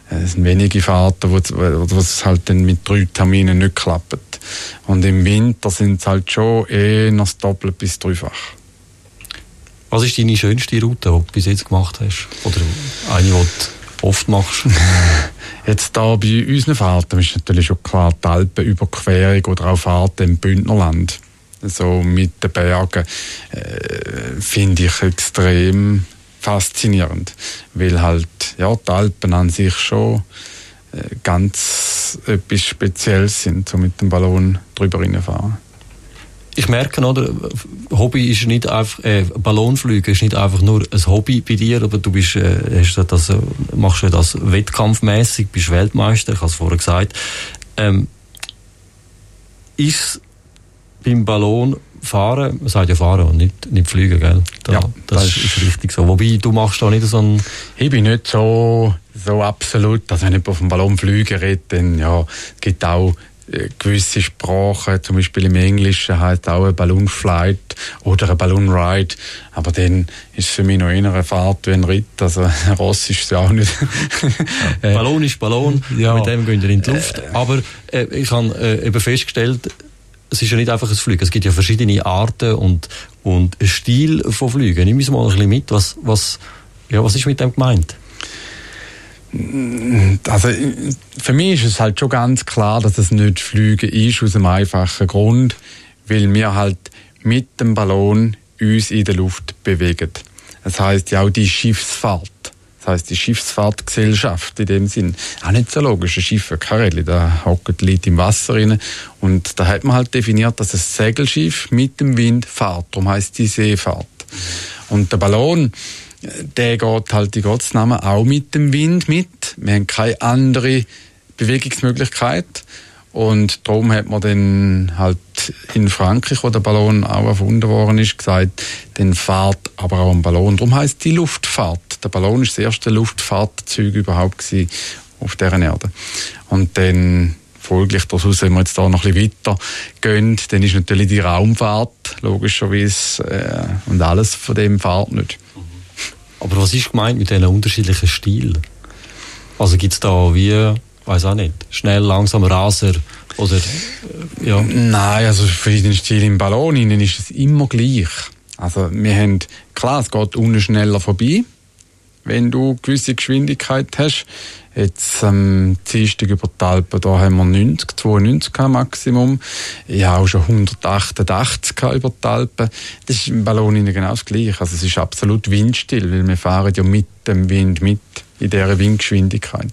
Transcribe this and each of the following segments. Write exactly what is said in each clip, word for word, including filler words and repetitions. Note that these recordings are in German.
Es sind wenige Fahrten, wo es halt dann mit drei Terminen nicht klappt. Und im Winter sind es halt schon eher das Doppelt bis dreifach. Was ist deine schönste Route, die du bis jetzt gemacht hast? Oder eine, die du oft machst? Jetzt da bei unseren Fahrten ist natürlich schon klar die Alpenüberquerung oder auch Fahrten im Bündnerland. So mit den Bergen äh, finde ich extrem faszinierend, weil halt ja, die Alpen an sich schon äh, ganz etwas Spezielles sind, so mit dem Ballon drüber reinfahren. Ich merke, oder, Hobby ist nicht einfach, äh, Ballonfliegen ist nicht einfach nur ein Hobby bei dir, aber du bist, äh, hast das, machst das wettkampfmäßig, bist Weltmeister, ich habe es vorher gesagt. Ähm, ist beim Ballonfahren, man sagt ja fahren und nicht, nicht fliegen, gell? Da, ja, das, das ist richtig so. Wobei, du machst da nicht so ein... Ich bin nicht so, so absolut, also wenn ich auf dem Ballon fliegen rede, dann ja, es gibt auch gewisse Sprachen, zum Beispiel im Englischen heißt auch ein Ballonflight oder ein Ballonride, aber dann ist es für mich noch eher eine Fahrt wie ein Ritt, also ein Ross ist es ja auch nicht. Ja, Ballon ist Ballon, ja. Mit dem gehen wir in die Luft, äh, aber äh, ich habe äh, eben festgestellt, es ist ja nicht einfach ein Fliegen, es gibt ja verschiedene Arten und, und einen Stil von Flügen. Nimm uns mal ein bisschen mit, was, was, ja, was ist mit dem gemeint? Also für mich ist es halt schon ganz klar, dass es nicht Fliegen ist, aus einem einfachen Grund, weil wir halt mit dem Ballon uns in der Luft bewegen. Das heisst ja auch die Schiffsfahrt. Das heisst die Schiffsfahrtgesellschaft in dem Sinn. Auch nicht so logisch, ein Schiff, keine Rädchen, da hocken die Leute im Wasser rein. Und da hat man halt definiert, dass ein Segelschiff mit dem Wind fährt. Darum heisst die Seefahrt. Und der Ballon, der geht halt in Gottes Namen auch mit dem Wind mit. Wir haben keine andere Bewegungsmöglichkeit. Und darum hat man dann halt in Frankreich, wo der Ballon auch erfunden worden ist, gesagt, dann fährt aber auch ein Ballon. Darum heisst die Luftfahrt. Der Ballon ist das erste Luftfahrtzeug überhaupt gewesen auf dieser Erde. Und dann folglich daraus, wenn wir jetzt da noch ein bisschen weiter gehen, dann ist natürlich die Raumfahrt logischerweise äh, und alles von dem fährt nicht. Aber was ist gemeint mit diesen unterschiedlichen Stilen? Also gibt es da wie, weiß auch nicht, schnell, langsam, Raser oder äh, ja? Nein, also für den Stil im Ballon ist es immer gleich. Also wir haben, klar, es geht unten schneller vorbei, wenn du eine gewisse Geschwindigkeit hast. Jetzt am Dienstag über die Alpen, da haben wir neunzig, zweiundneunzig Maximum. Ich habe auch schon hundertachtundachtzig über die Alpen. Das ist im Ballon genau das Gleiche. Also es ist absolut windstill, weil wir fahren ja mit dem Wind mit in dieser Windgeschwindigkeit.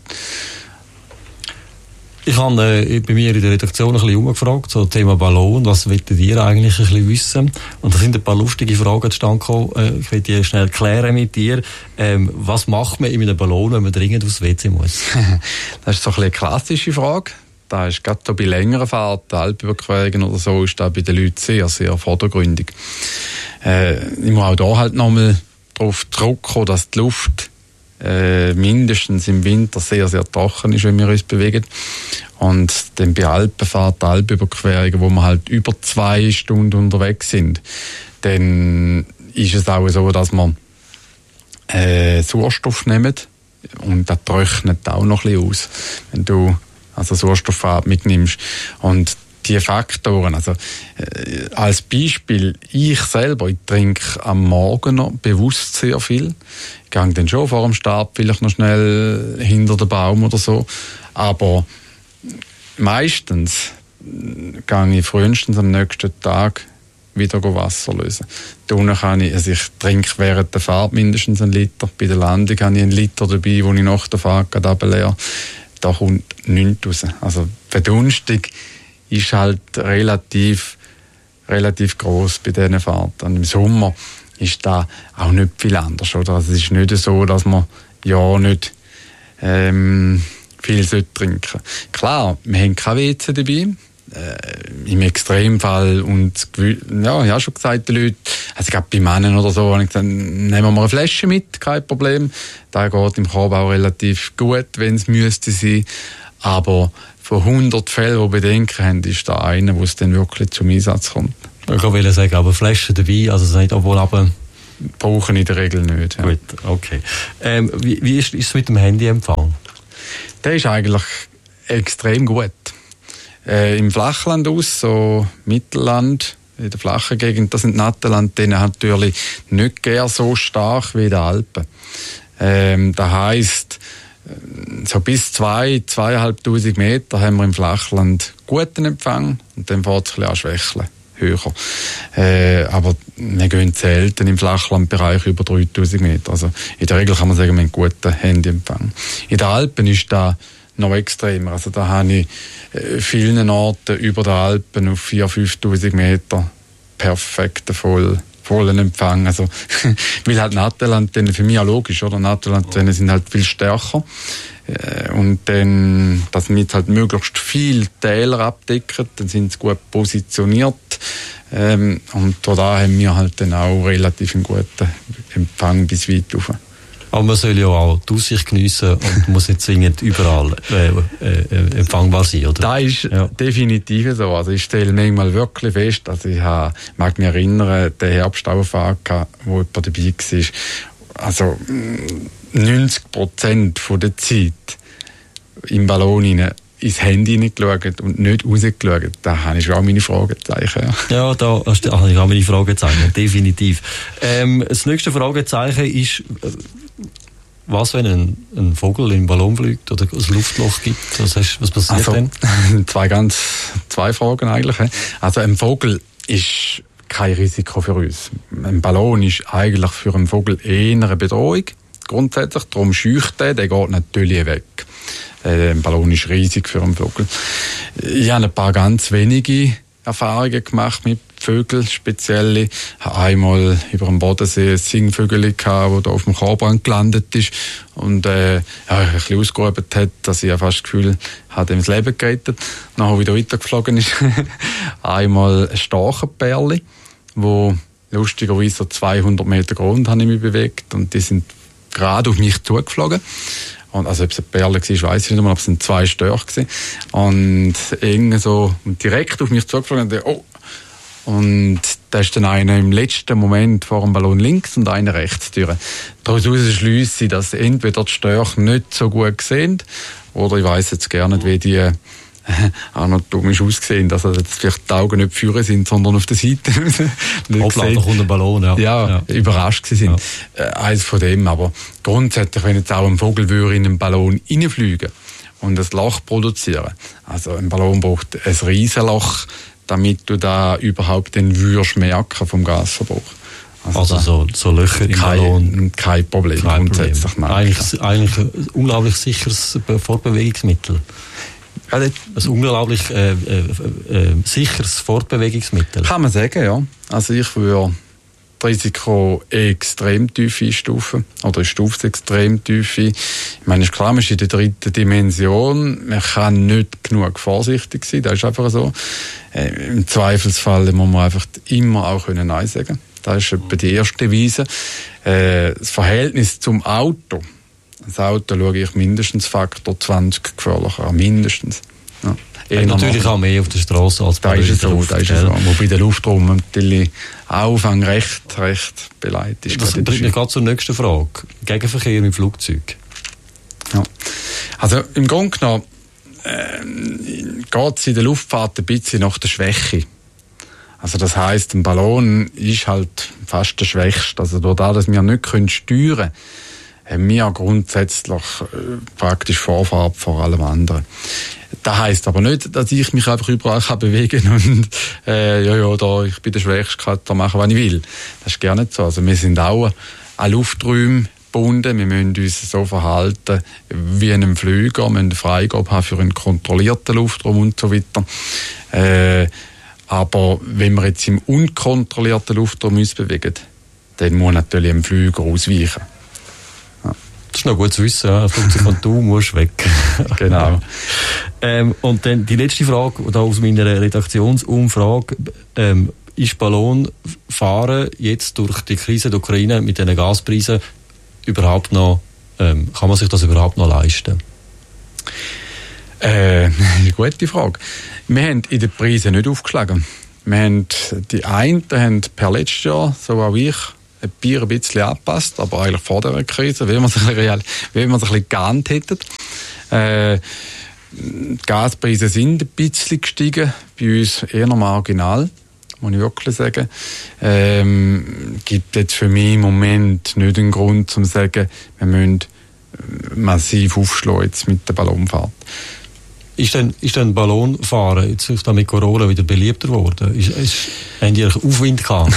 Ich habe äh, bei mir in der Redaktion ein bisschen umgefragt, so Thema Ballon, was wollt ihr eigentlich ein bisschen wissen? Und da sind ein paar lustige Fragen zustande gekommen. Äh, ich will die schnell klären mit dir. Ähm, was macht man in einem Ballon, wenn man dringend aufs W C muss? Das ist so ein bisschen eine klassische Frage. Da ist gerade so bei längeren Fahrten, Alpenüberquerungen oder so, ist da bei den Leuten sehr, sehr vordergründig. Äh, ich muss auch da halt nochmal darauf drücken, dass die Luft Äh, mindestens im Winter sehr, sehr trocken ist, wenn wir uns bewegen. Und dann bei Alpenfahrt, Alpenüberquerungen, wo wir halt über zwei Stunden unterwegs sind, dann ist es auch so, dass wir äh, Sauerstoff nehmen und das trocknet auch noch ein bisschen aus, wenn du also Sauerstoffatmung nimmst. Und die Faktoren, also äh, als Beispiel, ich selber, ich trinke am Morgen noch bewusst sehr viel. Ich gehe dann schon vor dem Start vielleicht noch schnell hinter den Baum oder so. Aber meistens gehe ich frühestens am nächsten Tag wieder Wasser lösen. Da kann ich, also ich trinke während der Fahrt mindestens einen Liter. Bei der Landung habe ich einen Liter dabei, wo ich nach der Fahrt gerade leer. Da kommt nichts raus. Also die Verdunstung ist halt relativ, relativ gross bei diesen Fahrten. Und im Sommer ist da auch nicht viel anders, oder? Also es ist nicht so, dass man ja nicht ähm, viel trinken sollte. Klar, wir haben kein W C dabei, äh, im Extremfall, und ja, ich habe schon gesagt, die Leute, also gerade bei Männern oder so, habe ich gesagt, nehmen wir mal eine Flasche mit, kein Problem. Da geht im Korb auch relativ gut, wenn es müsste sein. Aber von hundert Fällen, die Bedenken haben, ist da einer, wo es dann wirklich zum Einsatz kommt. Ich wollte sagen, aber Flaschen dabei, also nicht obwohl aber brauchen in der Regel nicht. Ja. Gut, okay. Ähm, wie wie ist, ist es mit dem Handyempfang? Der ist eigentlich extrem gut. Äh, Im Flachland aus, so Mittelland, in der flachen Gegend, das sind Nattelantennen natürlich nicht gern so stark wie in den Alpen. Ähm, das heisst, so bis zwei, zweieinhalbtausend Meter haben wir im Flachland guten Empfang und dann fährt es ein bisschen an schwächeln, höher. Äh, aber wir gehen selten im Flachlandbereich über dreitausend Meter. Also in der Regel kann man sagen, wir haben einen guten Handyempfang. In den Alpen ist das noch extremer. Also da habe ich äh, vielen Orten über den Alpen auf viertausend, fünftausend Meter perfekten voll vollen Empfang. Also, weil halt Nattelantennen, für mich auch logisch, oder? Nattelantennen sind halt viel stärker. Äh, und dann, dass wir halt möglichst viele Täler abdecken, dann sind sie gut positioniert. Ähm, und da haben wir halt dann auch relativ einen guten Empfang bis weit rauf. Aber man soll ja auch die Aussicht geniessen und muss nicht zwingend überall äh, äh, empfangbar sein, oder? Das ist ja definitiv so. Also ich stelle manchmal wirklich fest, also ich habe, mag mich erinnern, der Herbstauffahrt, wo jemand dabei war, also neunzig Prozent der Zeit im Ballon rein ins Handy hineingeschaut und nicht rausgeschaut. Da habe ich schon auch meine Fragezeichen. Ja, ja da habe ich auch meine Fragezeichen, definitiv. Ähm, das nächste Fragezeichen ist, was, wenn ein, ein Vogel im Ballon fliegt oder ein Luftloch gibt? Was, hast, was passiert also, denn? Zwei, ganz, zwei Fragen eigentlich. Also ein Vogel ist kein Risiko für uns. Ein Ballon ist eigentlich für einen Vogel eher eine Bedrohung. Grundsätzlich, darum scheucht er, der geht natürlich weg. Ein Ballon ist riesig für einen Vogel. Ich habe ein paar ganz wenige Erfahrungen gemacht mit Vögeln, speziell. Ich habe einmal über dem Bodensee ein Singvögel gehabt, das da auf dem Korbrand gelandet ist und äh, ja, ein bisschen ausgehoben hat, dass ich fast das Gefühl hatte, ihm das Leben gerettet. Nachher wieder weitergeflogen ist. Einmal ein Storchenperli, wo lustigerweise so zweihundert Meter Grund habe ich mich bewegt und die sind gerade auf mich zugeflogen. Und also ob es eine Perle war, weiss ich nicht mehr, aber es sind zwei Störche. Und irgendwie so direkt auf mich zugeflogen und oh. Und da ist dann einer im letzten Moment vor dem Ballon links und einer rechts durch. Daraus schliesse ich, dass entweder die Störche nicht so gut sehen, oder ich weiss jetzt gar nicht, wie die anatomisch aussehen, dass also vielleicht die Augen nicht vorne sind, sondern auf der Seite. Hoppla, da kommt ein Ballon, ja. Ja, ja. Überrascht gewesen sind. Ja. Äh, eins von dem, aber grundsätzlich, wenn jetzt auch ein Vogel würde in einen Ballon reinfliegen und ein Loch produzieren, also ein Ballon braucht ein Riesenloch, damit du da überhaupt den würdest merken vom Gasverbrauch. Also, also so, so Löcher im kein, Ballon. Kein Problem, kein grundsätzlich. Problem. Eigentlich, eigentlich ein unglaublich sicheres Fortbewegungsmittel. Ein unglaublich äh, äh, äh, sicheres Fortbewegungsmittel. Kann man sagen, ja. Also ich würde das Risiko extrem tief einstufen. Oder ich stufe es extrem tief ein. Ich meine, es ist klar, man ist in der dritten Dimension. Man kann nicht genug vorsichtig sein. Das ist einfach so. Äh, Im Zweifelsfall muss man einfach immer auch können Nein sagen. Das ist etwa die erste Weise. Äh, das Verhältnis zum Auto. Das Auto schaue ich mindestens Faktor zwanzig gefährlicher, mindestens. Ja. Ja, natürlich auch mehr auf der Straße als bei der so, Luft. Ist so. Wobei der Luftraum natürlich Aufwand recht, recht beleidigt ist. Das bringt mich gerade zur nächsten Frage. Gegenverkehr mit Flugzeug. Ja. Also im Grunde genommen äh, geht es in der Luftfahrt ein bisschen nach der Schwäche. Also das heisst, ein Ballon ist halt fast der Schwächste. Also dadurch, dass wir nicht steuern können, haben wir grundsätzlich äh, praktisch Vorfahrt vor allem anderen. Das heisst aber nicht, dass ich mich einfach überall kann bewegen und äh, ja, ja, da, ich bin der Schwächste, kann da machen, was ich will. Das ist gar nicht so. Also wir sind auch an Lufträumen gebunden. Wir müssen uns so verhalten wie in einem Flüger. Wir müssen eine Freigabe haben für einen kontrollierten Luftraum und so weiter. Äh, aber wenn wir jetzt im unkontrollierten Luftraum uns bewegen, dann muss natürlich ein Flüger ausweichen. Das ist noch gut zu wissen, ja. Und du musst weg. Genau. ähm, und dann die letzte Frage da aus meiner Redaktionsumfrage. Ähm, ist Ballonfahren jetzt durch die Krise der Ukraine mit den Gaspreisen überhaupt noch, ähm, kann man sich das überhaupt noch leisten? Äh, eine gute Frage. Wir haben in den Preisen nicht aufgeschlagen. Wir haben, die einen haben per letztes Jahr, so auch ich, ein Bier ein bisschen angepasst, aber eigentlich vor der Krise, wie wir es ein bisschen, wie wir es ein bisschen geahnt hätten. Äh, die Gaspreise sind ein bisschen gestiegen, bei uns eher marginal, muss ich wirklich sagen. Ähm, gibt jetzt für mich im Moment nicht einen Grund, um zu sagen, wir müssen massiv aufschlagen jetzt mit der Ballonfahrt. Ist denn, ist denn Ballonfahren jetzt ist mit Corona wieder beliebter geworden? Ist, ist, haben die Aufwind gehabt?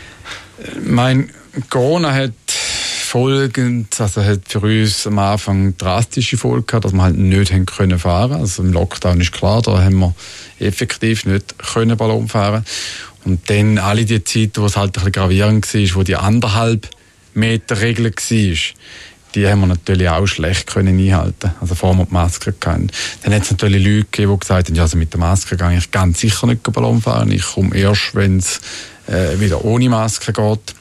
mein Corona hat Folgen, also hat für uns am Anfang drastische Folgen gehabt, dass wir halt nicht haben können fahren. Also im Lockdown ist klar, da haben wir effektiv nicht können Ballon fahren. Und dann alle die Zeiten, wo es halt ein bisschen gravierend war, wo die anderthalb Meter Regel war, die haben wir natürlich auch schlecht können einhalten. Also vor wir die Maske hatten. Dann hat es natürlich Leute gegeben, die gesagt haben, ja, also mit der Maske gehe ich ganz sicher nicht Ballon fahren. Ich komme erst, wenn es äh, wieder ohne Maske geht.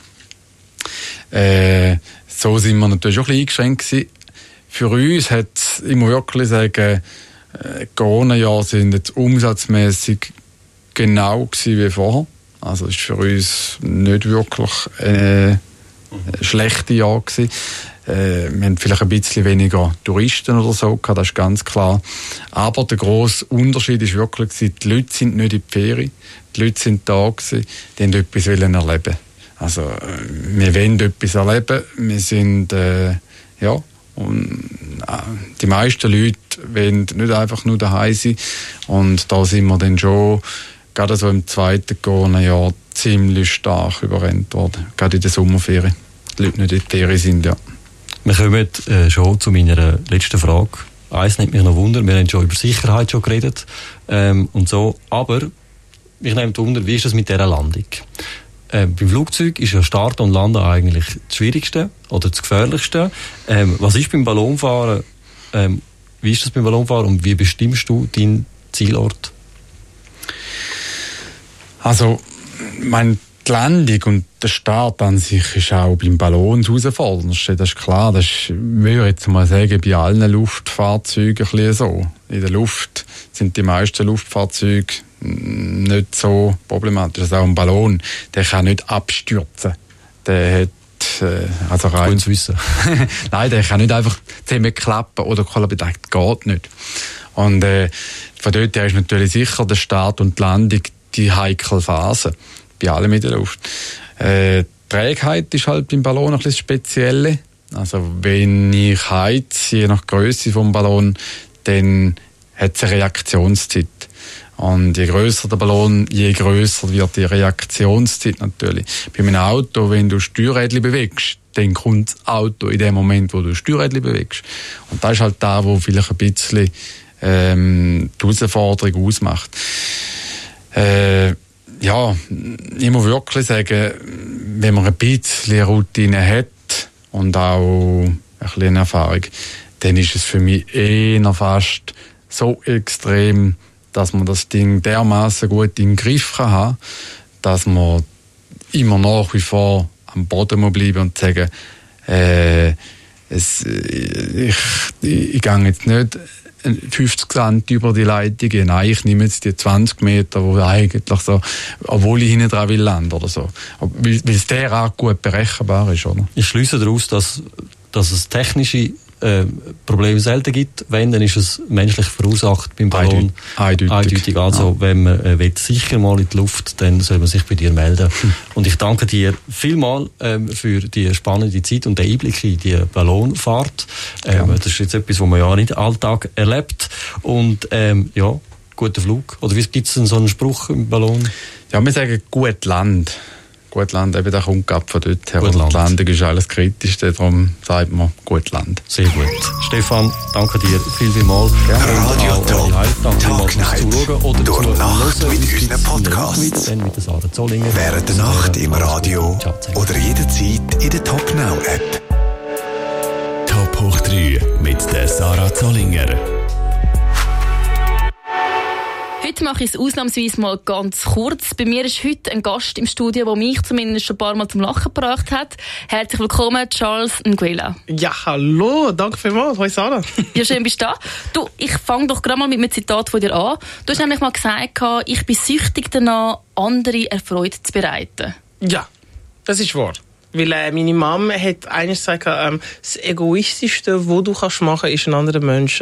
Äh, so sind wir natürlich auch ein bisschen eingeschränkt gewesen. Für uns hat, ich muss wirklich sagen, äh, Corona-Jahre sind jetzt umsatzmässig genau gewesen wie vorher. Also es war für uns nicht wirklich äh, schlechte Jahr gewesen. Äh, wir haben vielleicht ein bisschen weniger Touristen oder so gehabt, das ist ganz klar. Aber der grosse Unterschied ist wirklich, die Leute sind nicht in die Ferien, die Leute sind da gewesen, die haben etwas erleben. Also, wir wollen etwas erleben, wir sind, äh, ja, und äh, die meisten Leute wollen nicht einfach nur daheim sein. Und da sind wir dann schon, gerade so im zweiten Corona-Jahr, ziemlich stark überrennt worden, gerade in der Sommerferien. Die Leute nicht in die Ferien sind, ja. Wir kommen äh, schon zu meiner letzten Frage. Eins nimmt mich noch Wunder, wir haben schon über Sicherheit schon geredet ähm, und so, aber mich nimmt Wunder, wie ist das mit dieser Landung? Äh, beim Flugzeug ist ja Start und Landen eigentlich das Schwierigste oder das Gefährlichste. Ähm, was ist beim Ballonfahren? Ähm, wie ist das beim Ballonfahren und wie bestimmst du deinen Zielort? Also, mein die Landung und der Start an sich ist auch beim Ballon das Herausforderndste. Das ist klar. Das ist, würde ich jetzt mal sagen, bei allen Luftfahrzeugen ein bisschen so. In der Luft sind die meisten Luftfahrzeuge nicht so problematisch. Also auch ein Ballon, der kann nicht abstürzen. Der hat, äh, also rein. Wissen. Nein, der kann nicht einfach zusammenklappen oder kollabieren. Das geht nicht. Und, äh, von dort her ist natürlich sicher der Start und die Landung die heikle Phase. Bei allem in der Luft. Äh, die Trägheit ist halt beim Ballon ein bisschen speziell. Also wenn ich heize, je nach Größe vom Ballon, dann hat es eine Reaktionszeit. Und je grösser der Ballon, je grösser wird die Reaktionszeit natürlich. Bei einem Auto, wenn du Steuerrädchen bewegst, dann kommt das Auto in dem Moment, wo du Steuerrädchen bewegst. Und das ist halt da, wo vielleicht ein bisschen ähm, die Herausforderung ausmacht. Äh, Ja, ich muss wirklich sagen, wenn man ein bisschen Routine hat und auch ein bisschen Erfahrung, dann ist es für mich eher fast so extrem, dass man das Ding dermaßen gut im Griff kann haben, dass man immer nach wie vor am Boden muss bleiben und sagen, äh, es, ich, ich, ich gehe jetzt nicht fünfzig Cent über die Leitungen. Nein, ich nehme jetzt die zwanzig Meter, wo eigentlich so, obwohl ich hinten dran will landen oder so. Weil, weil es derart gut berechenbar ist, oder? Ich schließe daraus, dass, dass es technische äh, Probleme selten gibt. Wenn, dann ist es menschlich verursacht beim Ballon. Eindeutig. Eindeutig. Also, ja. Wenn man äh, will, sicher mal in die Luft, dann soll man sich bei dir melden. Hm. Und ich danke dir vielmal ähm, für die spannende Zeit und den Einblick in die Ballonfahrt. Ähm, ja. Das ist jetzt etwas, was man ja nicht im Alltag erlebt. Und ähm, ja, guter Flug. Oder wie gibt es denn so einen Spruch im Ballon? Ja, wir sagen gut Land. Gut Land, eben der kommt ab von dort her. Gut Land. Die Landung ist alles Kritischste, darum sagt man gut Land. Sehr gut. Stefan, danke dir viel, viel mal. Radio Top. Danke Tag fürs Zuschauen oder durch Nacht Zuhören. mit unseren Podcasts. Dann mit der Sarah Zollinger. Während der Nacht im Radio oder jederzeit in der Top Now App. Top hoch drei mit der Sarah Zollinger. Heute mache ich es ausnahmsweise mal ganz kurz. Bei mir ist heute ein Gast im Studio, der mich zumindest schon ein paar Mal zum Lachen gebracht hat. Herzlich willkommen, Charles Nguela. Ja, hallo, danke vielmals. Hoi Sarah. Ja, schön bist du da. Du, ich fange doch gerade mal mit einem Zitat von dir an. Du hast nämlich mal gesagt, ich bin süchtig danach, andere Erfreude zu bereiten. Ja, das ist wahr. Weil äh, meine Mama hat eines gesagt, ähm, das Egoistischste, was du kannst machen kannst, ist einen anderen Menschen